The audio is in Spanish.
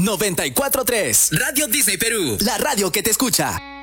94.3. Radio Disney Perú. La radio que te escucha.